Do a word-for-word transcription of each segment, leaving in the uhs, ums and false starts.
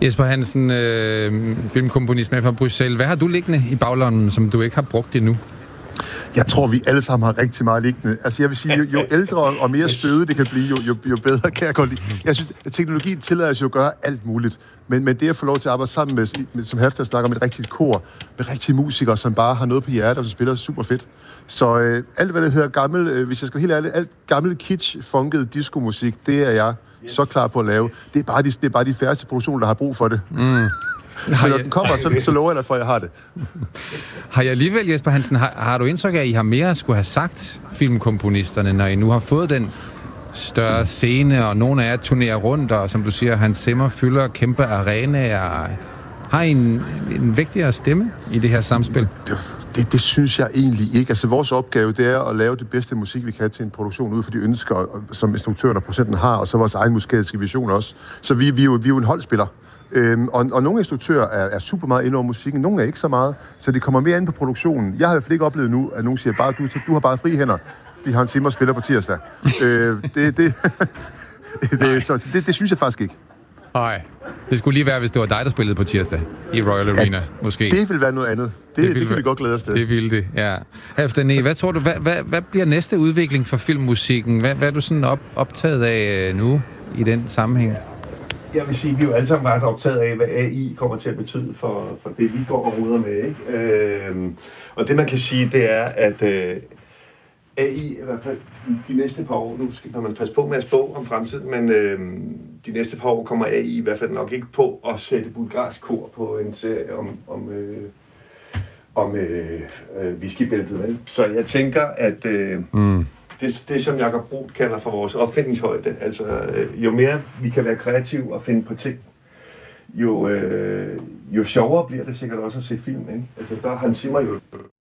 Jesper Hansen, øh, filmkomponist med fra Bruxelles. Hvad har du liggende i baglommen, som du ikke har brugt endnu? Jeg tror, vi alle sammen har rigtig meget liggende. Altså, jeg vil sige, jo, jo ældre og mere støde det kan blive, jo, jo, jo bedre kan jeg godt lide. Jeg synes, at teknologien tillader os jo at gøre alt muligt. Men, men det at få lov til at arbejde sammen med, med som Halfdan snakker om, et rigtigt kor, med rigtige musikere, som bare har noget på hjertet, og som spiller super fedt. Så øh, alt, hvad det hedder gammel, øh, hvis jeg skal helt ærligt, alt gammel kitsch, funket diskomusik, det er jeg yes. så klar på at lave. Det er bare de, det er bare de færreste produktioner, der har brug for det. Mm. Har når den kommer, så, så lover jeg dig for, at jeg har det. Har jeg alligevel, Jesper Hansen, har, har du indtryk af, at I har mere at skulle have sagt, filmkomponisterne, når I nu har fået den større scene, og nogle af jer turnerer rundt, og som du siger, Hans Zimmer fylder kæmpe arenaer. Har I en, en vigtigere stemme i det her samspil? Det, det, det synes jeg egentlig ikke. Altså, vores opgave, det er at lave det bedste musik, vi kan til en produktion ud for de ønsker, som instruktøren og producenten har, og så vores egen musikalske vision også. Så vi, vi, er, jo, vi er jo en holdspiller. Øhm, og, og nogle instruktører er, er super meget inde over musikken, nogle er ikke så meget, så det kommer mere ind på produktionen. Jeg har i hvert fald ikke oplevet nu, at nogen siger, bare du, du har bare fri hænder, fordi Hans Zimmer spiller på tirsdag. øh, det, det, det, så, det, det synes jeg faktisk ikke. Nej, det skulle lige være, hvis det var dig, der spillede på tirsdag i Royal Arena, ja, måske. Det vil være noget andet. Det, det, det kan vi godt glæde os til. Det ville det, ja. Halfdan, hvad tror du, hvad, hvad, hvad bliver næste udvikling for filmmusikken? Hvad, hvad er du sådan op, optaget af nu i den sammenhæng? Jeg vil sige, at vi er jo alle sammen ret optaget af, hvad A I kommer til at betyde for, for det, vi går og ruder med. Ikke? Øhm, og det, man kan sige, det er, at øh, A I, i hvert fald de næste par år, nu skal man passe på med at spå om fremtiden, men øh, de næste par år kommer A I i hvert fald nok ikke på at sætte bulgarsk kor på en serie om, om, øh, om øh, øh, whiskybæltet. Vel? Så jeg tænker, at... Øh, mm. Det, det, som Jakob Bruun kalder for vores opfindingshøjde, altså jo mere vi kan være kreative og finde på ting, jo, øh, jo sjovere bliver det sikkert også at se film, ikke? Altså der har Hans Zimmer jo...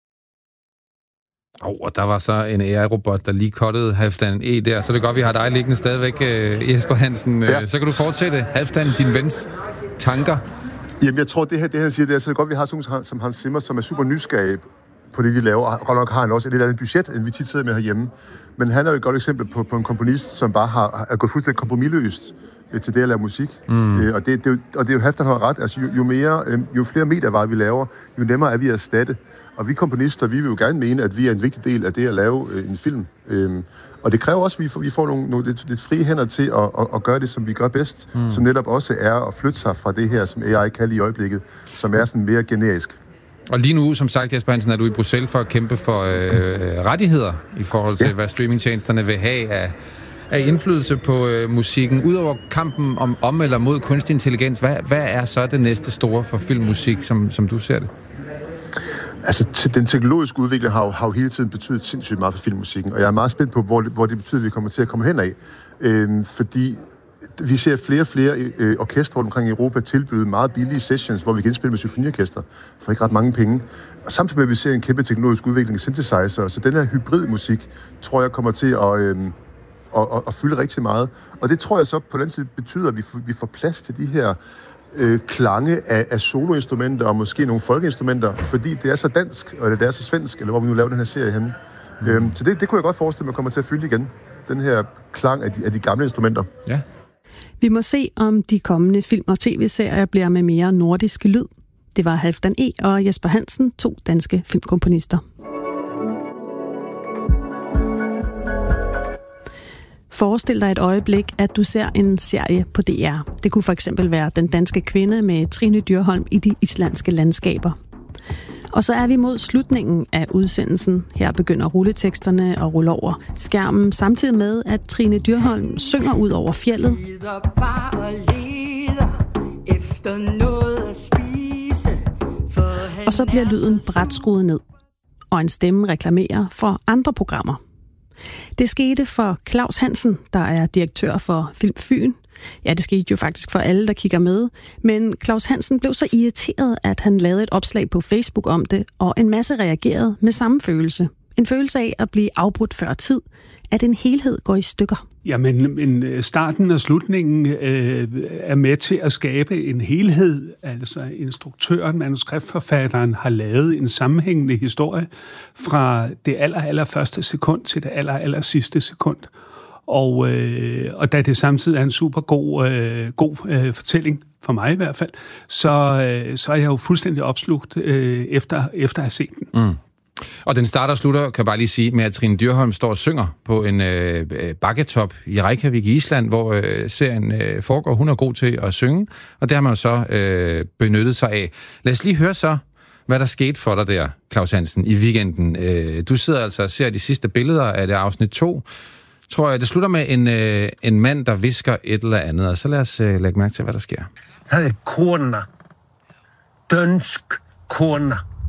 Åh, oh, og der var så en A I-robot, der lige cuttede Halfdan E der, så det er godt, vi har dig liggende stadigvæk, Jesper Hansen. Ja. Så kan du fortsætte, Halfdan, din vens tanker. Jamen, jeg tror, det her, det han siger, det er så godt, vi har sådan som Hans Zimmer, som er super nysgerrig på det, de laver, og godt nok har han også et lidt andet budget, end vi tit sidder med herhjemme. Men han er jo et godt eksempel på, på en komponist, som bare har er gået fuldstændig kompromisløst til det at lave musik. Mm. Øh, og, det, det, og det er jo Halfdan har ret. Altså, jo, jo, mere, øh, jo flere medier vi laver, jo nemmere er vi at erstatte. Og vi komponister, vi vil jo gerne mene, at vi er en vigtig del af det at lave øh, en film. Øh, og det kræver også, at vi får, vi får nogle, nogle lidt, lidt frie hænder til at, at, at gøre det, som vi gør bedst. Mm. Som netop også er at flytte sig fra det her, som A I kan i øjeblikket, som er sådan mere generisk. Og lige nu, som sagt, Jesper Hansen, er du i Bruxelles for at kæmpe for øh, rettigheder i forhold til, ja. hvad streamingtjenesterne vil have af, af indflydelse på øh, musikken. Udover kampen om, om eller mod kunstig intelligens, hvad, hvad er så det næste store for filmmusik, som, som du ser det? Altså, t- den teknologiske udvikling har jo, har jo hele tiden betydet sindssygt meget for filmmusikken, og jeg er meget spændt på, hvor det, hvor det betyder, at vi kommer til at komme hen af. Øhm, fordi vi ser flere og flere øh, orkestre rundt omkring i Europa tilbyde meget billige sessions, hvor vi kan indspille med symfoniorkester for ikke ret mange penge. Og samtidig med, at vi ser en kæmpe teknologisk udvikling i synthesizer, så den her hybridmusik, tror jeg, kommer til at, øh, at, at, at fylde rigtig meget. Og det tror jeg så på den side betyder, at vi får, vi får plads til de her øh, klange af, af soloinstrumenter og måske nogle folkeinstrumenter, fordi det er så dansk, eller det er så svensk, eller hvor vi nu laver den her serie henne. Mm. Øhm, så det, det kunne jeg godt forestille mig kommer til at fylde igen. Den her klang af de, af de gamle instrumenter. Ja. Vi må se, om de kommende film- og tv-serier bliver med mere nordisk lyd. Det var Halfdan E. og Jesper Hansen, to danske filmkomponister. Forestil dig et øjeblik, at du ser en serie på D R. Det kunne for eksempel være Den danske kvinde med Trine Dyrholm i de islandske landskaber. Og så er vi mod slutningen af udsendelsen. Her begynder rulleteksterne at rulle over skærmen, samtidig med, at Trine Dyrholm synger ud over fjeldet. Og så bliver lyden brat skruet ned, og en stemme reklamerer for andre programmer. Det skete for Claus Hansen, der er direktør for Film Fyn. Ja, det skete jo faktisk for alle, der kigger med. Men Claus Hansen blev så irriteret, at han lavede et opslag på Facebook om det, og en masse reagerede med samme følelse. En følelse af at blive afbrudt før tid, at en helhed går i stykker. Jamen, men starten og slutningen øh, er med til at skabe en helhed. Altså instruktøren, manuskriptforfatteren har lavet en sammenhængende historie fra det aller, aller første sekund til det aller, aller sidste sekund. Og, øh, og da det samtidig er en super god, øh, god øh, fortælling, for mig i hvert fald, så, øh, så er jeg jo fuldstændig opslugt øh, efter, efter at have set den. Mm. Og den starter og slutter, kan jeg bare lige sige, med at Trine Dyrholm står og synger på en øh, bakketop i Reykjavik i Island, hvor øh, serien øh, foregår. Hun er god til at synge, og det har man jo så øh, benyttet sig af. Lad os lige høre så, hvad der skete for dig der, Claus Hansen, i weekenden. Øh, du sidder altså og ser de sidste billeder af det afsnit to. Tror jeg, det slutter med en, øh, en mand, der visker et eller andet, og så lad os øh, lægge mærke til, hvad der sker. Det er kona. Dansk kona.